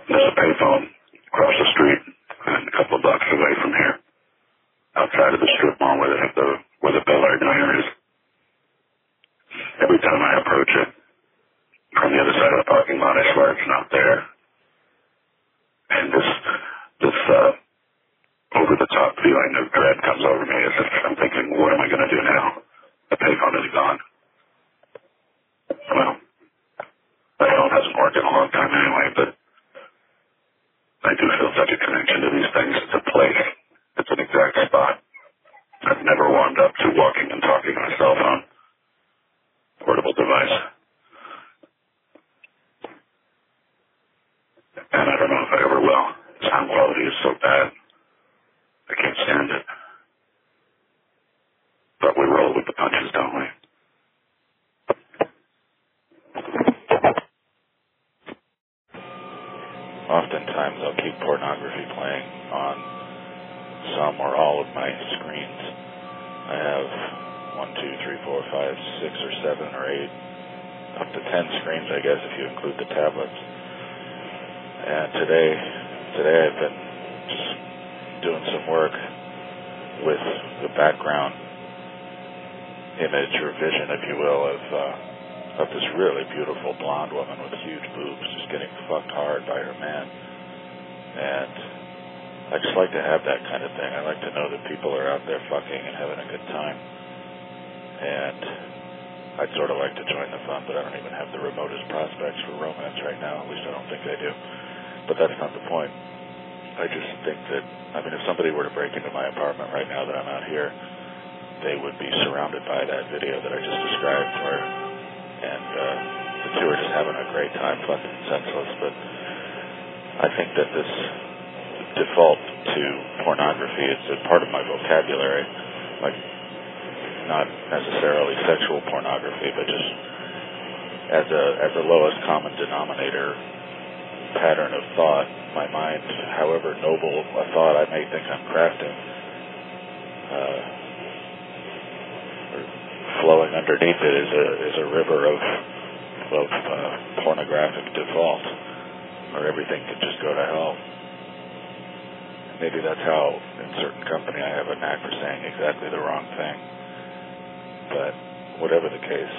There's a payphone across the street and a couple of blocks away from here, outside of the strip mall where the Bel Air Diner is. Every time I approach it from the other side of the parking lot, I swear it's not there. And this over-the-top feeling of dread comes over me as if I'm thinking, what am I going to do now? The payphone is gone. Well, the phone hasn't worked in a long time anyway, but I do feel such a connection to these things. It's a place. It's an exact spot. I've never warmed up to walking and talking on a cell phone. Portable device. And I don't know if I ever will. Sound quality is so bad. I can't stand it. But we roll with the punches, don't we? Oftentimes I'll keep pornography playing on some or all of my screens. I have 1, 2, 3, 4, 5, 6 or 7 or 8, up to 10 screens, I guess, if you include the tablets. And today I've been just doing some work with the background image or vision, if you will, of this really beautiful blonde woman with huge boobs just getting fucked hard by her man. And I just like to have that kind of thing. I like to know that people are out there fucking and having a good time. And I'd sort of like to join the fun, but I don't even have the remotest prospects for romance right now. At least I don't think I do. But that's not the point. I just think that, if somebody were to break into my apartment right now that I'm out here, they would be surrounded by that video that I just described, and the two are just having a great time, fucked and senseless. But I think that this default to pornography is a part of my vocabulary, like not necessarily sexual pornography, but just as a lowest common denominator pattern of thought. My mind, however noble a thought I may think I'm crafting, flowing underneath it is a river of pornographic default, where everything can just go to hell. Maybe that's how, in certain company, I have a knack for saying exactly the wrong thing. But whatever the case,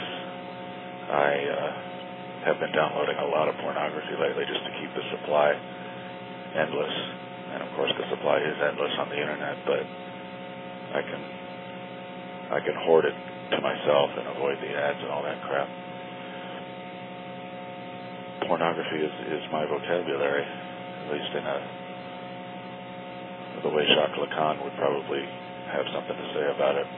I have been downloading a lot of pornography lately just to keep the supply endless. And of course, the supply is endless on the internet, but I can hoard it to myself and avoid the ads and all that crap. Pornography is my vocabulary, at least in the way Jacques Lacan would probably have something to say about it.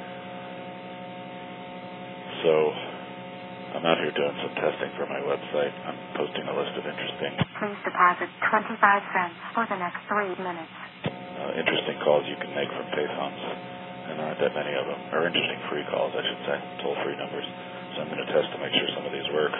So I'm out here doing some testing for my website. I'm posting a list of interesting... Please deposit 25 cents for the next 3 minutes. Interesting calls you can make from payphones. And there aren't that many of them. Or interesting free calls, I should say. Toll-free numbers. So I'm going to test to make sure some of these work.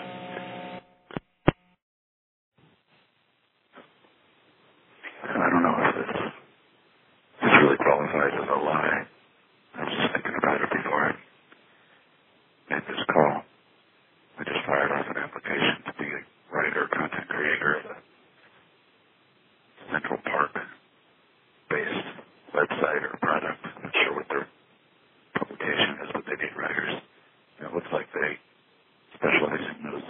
I don't know if this really qualifies as a lie. I was just thinking about it before I made this call. I just fired off an application to be a writer, content creator of a Central Park-based website or product. I'm not sure what their publication is, but they need writers. And it looks like they specialize in those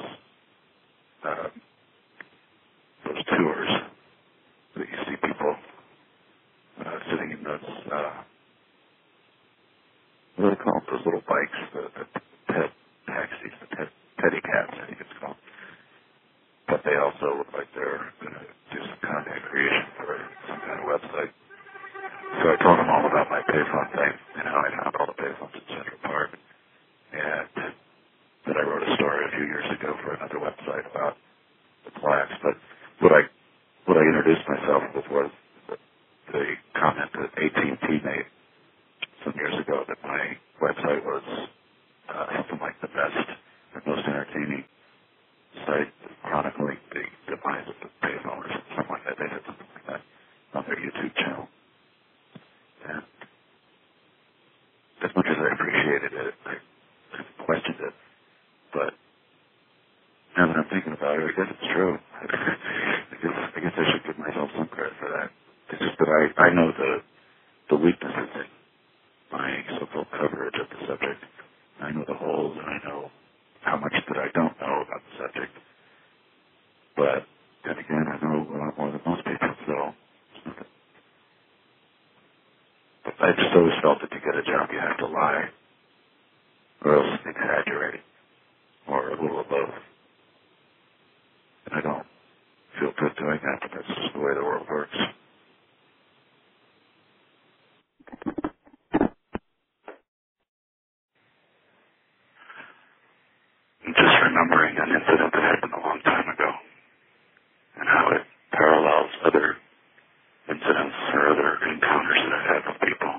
tours that you see people sitting in those, what do they call them? Those little bikes, the pet taxis, the teddy cabs, I think it's called. But they also look like they're going to do some content creation for some kind of website. So I told them all about my payphone thing, and how I found all the payphones in Central Park, and that I wrote a story a few years ago for another website about the plaques. But what I introduced myself with was the comment that AT&T made some years ago that my website was something like the best and most entertaining site chronicling the demise of the payphone or something like that. They said something like that on their YouTube channel. And as much as I appreciated it, I questioned it. But now that I'm thinking about it, I guess it's true. I I know the weaknesses in my so-called coverage of the subject. I know the holes, and I know how much that I don't know about the subject. But then again, I know a lot more than most people, so I just always felt that to get a job you have to lie, or else exaggerate, or a little of both. And I don't feel good doing that, but that's just the way the world works. I'm just remembering an incident that happened a long time ago, and how it parallels other incidents or other encounters that I've had with people.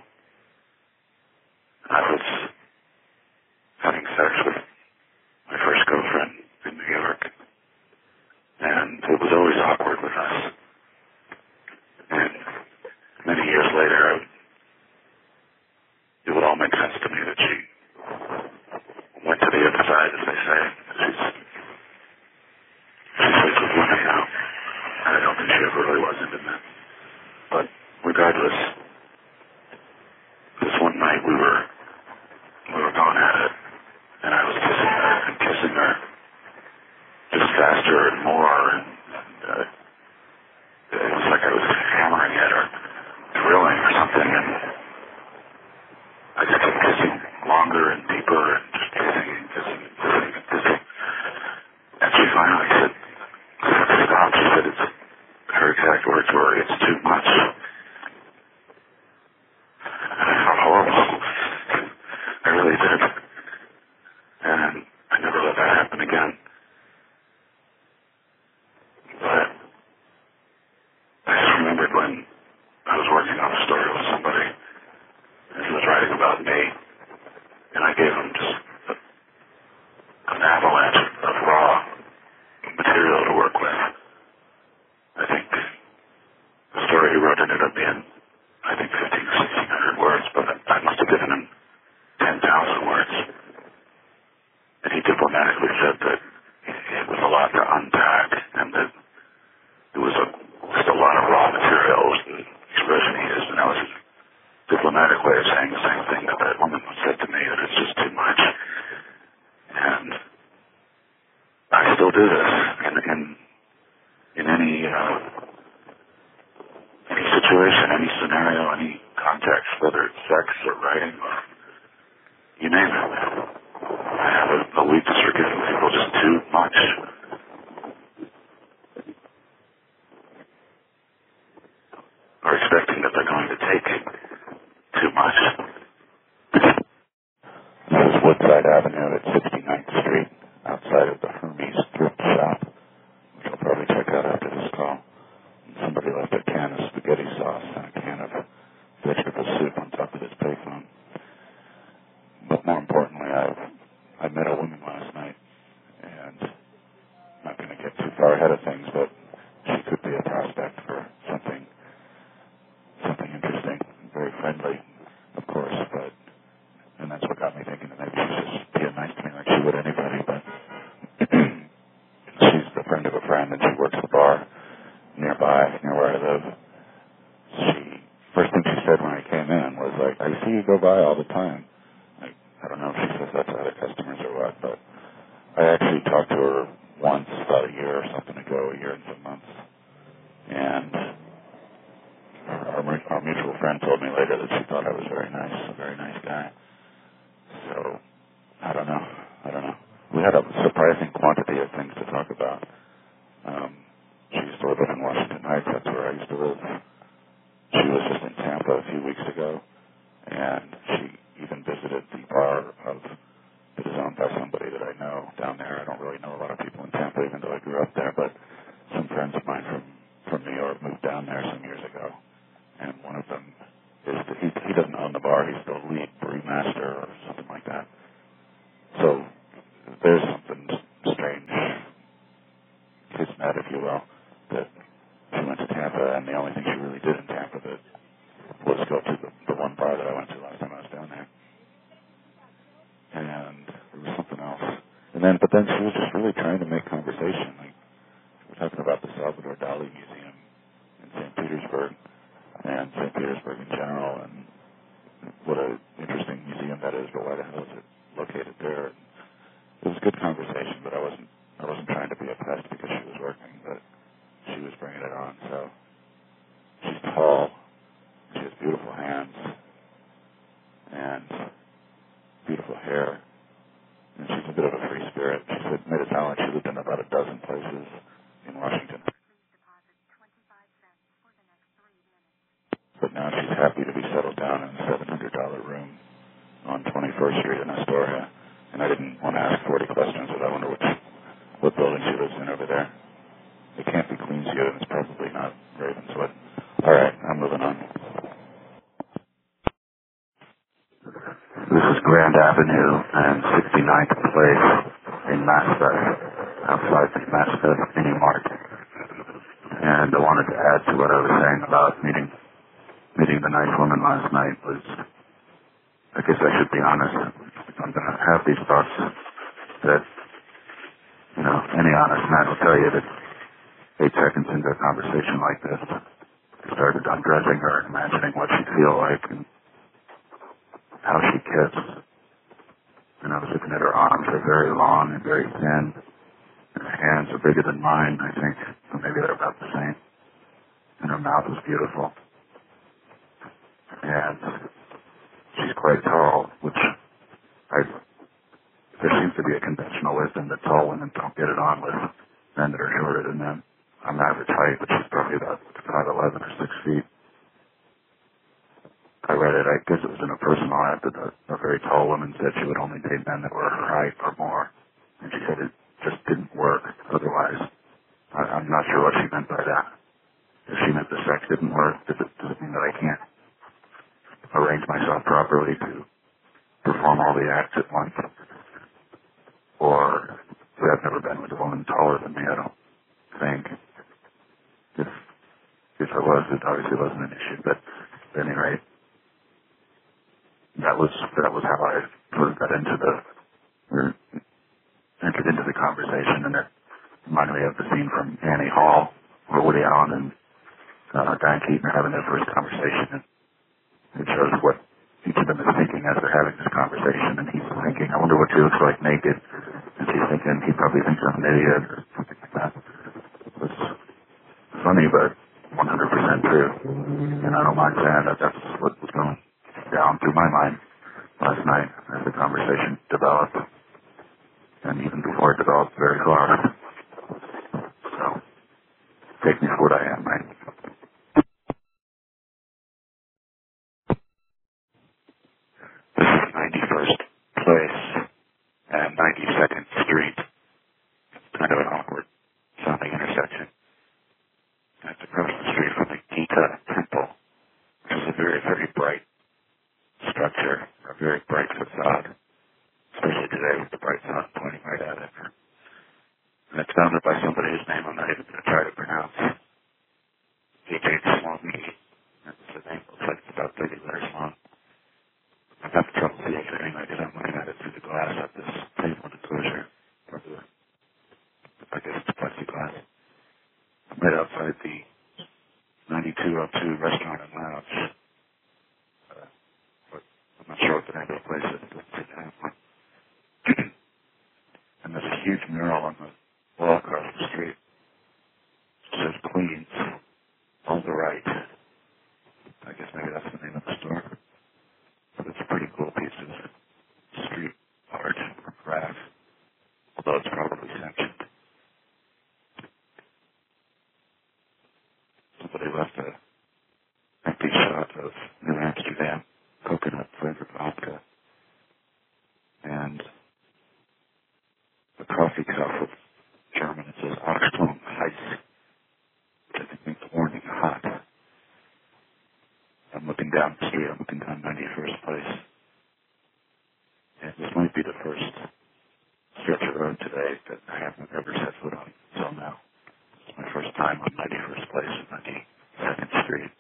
I was having sex with my first girlfriend in New York, and it was always awkward with us. And many years later, it would all make sense to me that she went to the other side, as they say. She's sleeps with women now. And I don't think she ever really was into men. But regardless, this one night we were going at it, and I was kissing her just faster and more, and it was like I was hammering at her, drilling or something, and I just kept kissing longer and deeper, and just kissing and kissing and kissing and kissing. And she finally said, stop. She said, her exact words were, it's too much. And I felt horrible. I really did. And I never let that happen again. But I just remembered when I was working on a story with somebody, and he was writing about me, and I gave him just an avalanche of raw material to work with. I think the story he wrote ended up being, 15 or 1,600 words, but I must have given him 10,000 words. And he diplomatically said that it was a lot to unpack, and that it was just a lot of raw material, was the expression he used, and that was his diplomatic way of saying the same thing that woman said to me, that it's just too much. And I still do this in any situation, any scenario, any context, whether it's sex or writing or you name it. I have a weakness for giving people just too much. Or expecting that they're going to take too much. This is Woodside Avenue at 69th Street, outside of the Hermes thrift shop, which I'll probably check out after this call. Somebody left a can of spaghetti sauce and a can of vegetable soup on top of his payphone. But more importantly, I met a woman last night, and I'm not going to get too far ahead of things, but she could be a prospect for something interesting, very friendly, of course, and that's what got me thinking that maybe she's just being nice to me like she would anybody, but she's the friend of a friend, and she works the bar nearby, near where I live. First thing she said when I came in was like, I see you go by all the time. Like, I don't know if she says that to other customers or what, but I actually talked to her once about a year or something ago, a year and some months. And our mutual friend told me later that she thought I was very nice, a very nice guy. So, I don't know. We had a surprising quantity of things to talk about. She used to live in Washington Heights, that's where I used to live. She was just in Tampa a few weeks ago, and she even visited the bar that is owned by somebody that I know down there. I don't really know a lot of people in Tampa, even though I grew up there, but some friends of mine from New York moved down there some years ago, and one of them is he doesn't own the bar. He's the lead brewmaster or something like that. So there's something strange, kismet, if you will, that she went to Tampa, and the only thing she really did in Tampa was go to the one bar that I went to last time I was down there. And there was something else. But then she was just really trying to make conversation. Like, we're talking about the Salvador Dali Museum in St. Petersburg, and in St. Petersburg in general, and what an interesting museum that is, but why the hell is it located there? It was a good conversation, but I wasn't trying to be a pest because she was working, but she was bringing it on. So she's tall, she has beautiful hands, and beautiful hair, and she's a bit of a free spirit. She said, made it sound like she lived in about a dozen places in Washington. But now she's happy to be settled down in a $700 room on 21st Street in Astoria. And I didn't want to ask 40 questions, but I wonder what building she lives in over there. It can't be Queensview, and it's probably not Ravenswood. All right, I'm moving on. This is Grand Avenue and 69th Place in Maspeth, outside the Maspeth Mini Mart. And I wanted to add to what I was saying about meeting the nice woman last night was, I guess I should be honest. I'm going to have these thoughts that, any honest man will tell you that 8 seconds into a conversation like this, I started undressing her and imagining what she'd feel like and how she'd kiss. And I was looking at her arms. They're very long and very thin. And her hands are bigger than mine, I think. Or maybe they're about the same. And her mouth is beautiful. And she's quite tall, which there seems to be a conventional wisdom that tall women don't get it on with men that are shorter than them. I'm average height, but she's probably about 5'11" or 6 feet. I read it, I guess it was in a personal ad that a very tall woman said she would only date men that were her height or more. And she said it just didn't work otherwise. I'm not sure what she meant by that. If she meant the sex didn't work, does it mean that I can't arrange myself properly to perform all the acts at once? Or, I've never been with a woman taller than me, I don't think. If I was, it obviously wasn't an issue, but at any rate, that was how I sort of entered into the conversation, and it reminded me of the scene from Annie Hall, where Woody Allen and Diane Keaton are having their first conversation, and it shows what each of them is thinking as they're having this conversation, and he's thinking, I wonder what she looks like naked, and she's thinking, he probably thinks I'm an idiot, or something like that. It was funny, but 100% true, and I don't mind saying that that's what was going down through my mind last night as the conversation developed, and even before it developed very far. So, take me for what I am, right? This is 91st Place and 92nd Street. It's kind of an awkward sounding intersection. It's across the street from the Gita Temple, which is a very, very bright structure, a very bright facade, especially today with the bright sun pointing right at it. And it's founded by somebody whose name I'm not even going to try to pronounce. H.H. Swami. That's the name. Looks like it's about 30 letters long. I'm having trouble seeing it anyway because I'm looking at it through the glass of this table enclosure. I guess it's plexiglass. I'm right outside the 9202 Restaurant and Lounge. But I'm not sure what the name of the place is. It doesn't seem to have one. And there's a huge mural on the wall across the street. It says Queens on the right. I guess maybe that's the name of the store. But it's a pretty cool piece of street art or craft, although it's probably sanctioned. Somebody left an empty shot of New Amsterdam coconut flavored vodka and the coffee cup of German. It says Achtung Heiß, which I think means warning hot. I'm looking down the street. I'm looking down 91st Place. And this might be the first stretch of road today that I haven't ever set foot on until now. It's my first time on 91st Place and 92nd Street.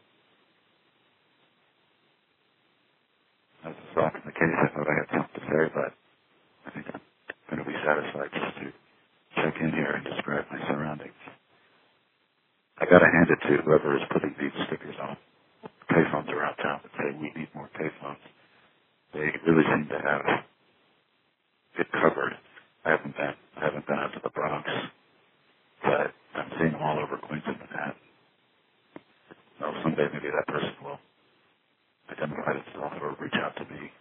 As is often the case, I thought I had something to say, but I think I'm going to be satisfied just to check in here and describe my surroundings. I got to hand it to whoever is putting these stickers on. payphones around town that say we need more payphones. They really seem to have it covered. I haven't been out to the Bronx, but I'm seeing them all over Queens and Manhattan. So someday maybe that person will identify themselves or reach out to me.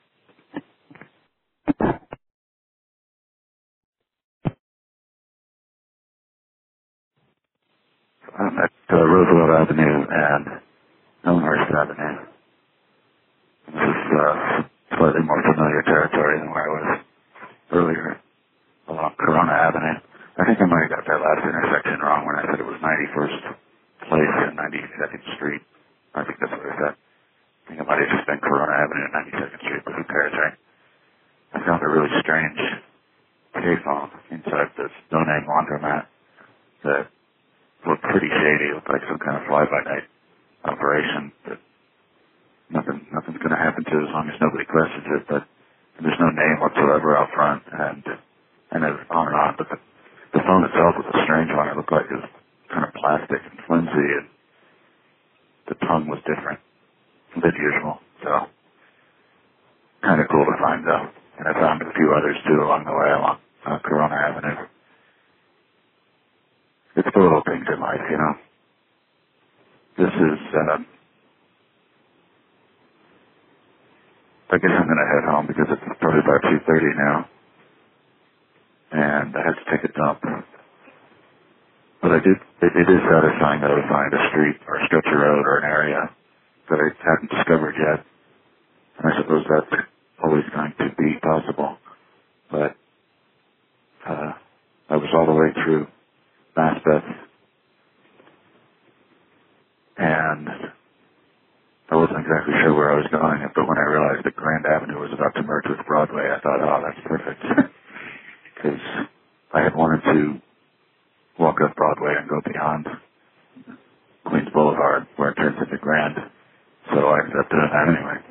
I'm at Roosevelt Avenue and Elmhurst Avenue. This is slightly more familiar territory than where I was earlier along Corona Avenue. I think I might have got that last intersection wrong when I said it was 91st Place and 92nd Street. I think that's what I said. I think it might have just been Corona Avenue and 92nd Street, but who cares, right? I found a really strange payphone inside this no-name laundromat that looked pretty shady. It looked like some kind of fly-by-night operation that nothing's going to happen to as long as nobody questions it, but there's no name whatsoever out front, and it was on and on. But the phone itself was a strange one. It looked like it was kind of plastic and flimsy, and the tongue was different than usual. So kind of cool to find, though. And I found a few others, too, along the way along Corona Avenue. It's the little things in life, you know. This is, I guess I'm going to head home because it's probably about 2:30 now. And I have to take a dump. But it is satisfying, though, to find a street or a stretch of road or an area that I haven't discovered yet. And I suppose that's always going to be possible. But I was all the way through Maspeth, and I wasn't exactly sure where I was going, but when I realized that Grand Avenue was about to merge with Broadway, I thought, oh, that's perfect. Because I had wanted to walk up Broadway and go beyond Queens Boulevard, where it turns into Grand. So I ended up doing that anyway.